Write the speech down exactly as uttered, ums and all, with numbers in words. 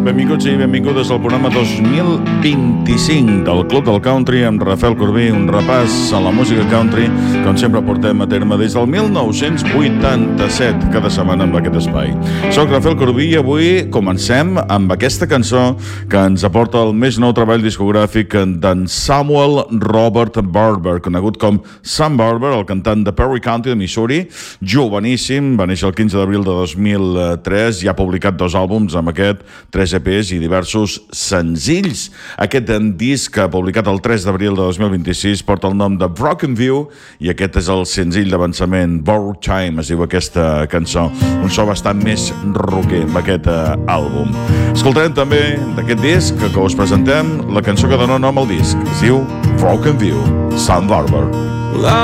Benvinguts i benvingudes al programa dos mil vint-i-cinc del Club del Country amb Rafael Corbí, un repàs a la música country, com sempre portem a terme des del mil nou-cents vuitanta-set, cada setmana amb aquest espai. Soc Rafael Corbí i avui comencem amb aquesta cançó que ens aporta el més nou treball discogràfic d'en Samuel Robert Barber, conegut com Sam Barber, el cantant de Perry County de Missouri, joveníssim, va néixer el quinze d'abril de dos mil tres i ha publicat dos àlbums amb aquest, tres E Pes i diversos senzills. Aquest disc, publicat el tres d'abril de dos mil vint-i-sis, porta el nom de Broken View i aquest és el senzill d'avançament, Borrowed Time, es diu aquesta cançó. Un so bastant més rocker amb aquest uh, àlbum. Escoltarem també d'aquest disc que us presentem la cançó que dona nom al disc. Es diu Broken View, Sam Barber. Well,